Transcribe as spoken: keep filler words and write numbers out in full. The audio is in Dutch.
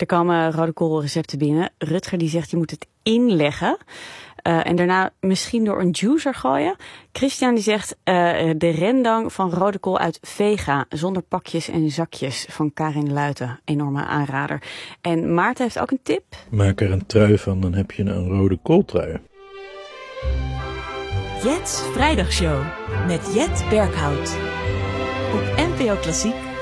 Er komen rode koolrecepten binnen. Rutger die zegt je moet het inleggen. Uh, en daarna misschien door een juicer gooien. Christian die zegt uh, de rendang van rode kool uit Vega. Zonder pakjes en zakjes van Karin Luiten. Enorme aanrader. En Maarten heeft ook een tip. Maak er een trui van, dan heb je een rode kooltrui. Jet's Vrijdagshow met Jet Berghout. Op N P O Klassiek